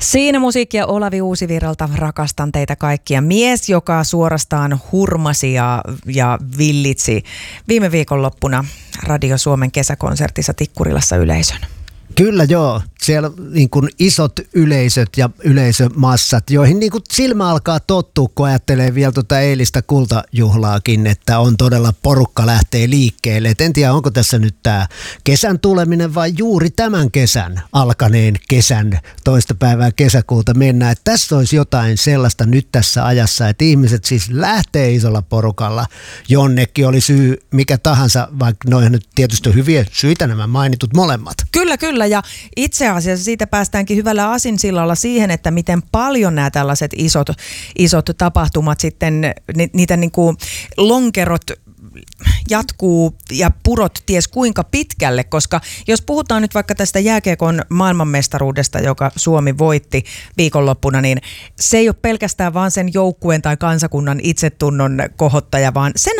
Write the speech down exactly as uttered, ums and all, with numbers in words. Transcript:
Siinä musiikkia Olavi Uusivirralta, rakastan teitä kaikkia. Mies, joka suorastaan hurmasi ja, ja villitsi viime viikonloppuna Radio Suomen kesäkonsertissa Tikkurilassa yleisön. Kyllä joo, siellä niin kuin isot yleisöt ja yleisömassat, joihin niin kuin silmä alkaa tottua, kun ajattelee vielä tuota eilistä kultajuhlaakin, että on todella porukka lähtee liikkeelle. Et en tiedä, onko tässä nyt tämä kesän tuleminen vai juuri tämän kesän, alkaneen kesän, toista päivää kesäkuuta mennään. Että tässä olisi jotain sellaista nyt tässä ajassa, että ihmiset siis lähtee isolla porukalla jonnekin, oli syy mikä tahansa, vaikka noihin nyt tietysti on hyviä syitä nämä mainitut molemmat. Kyllä, kyllä. Ja itse asiassa siitä päästäänkin hyvällä asinsillalla siihen, että miten paljon nämä tällaiset isot, isot tapahtumat sitten, ni, niitä niin kuin lonkerot jatkuu ja purot ties kuinka pitkälle, koska jos puhutaan nyt vaikka tästä jääkiekon maailmanmestaruudesta, joka Suomi voitti viikonloppuna, niin se ei ole pelkästään vaan sen joukkueen tai kansakunnan itsetunnon kohottaja, vaan sen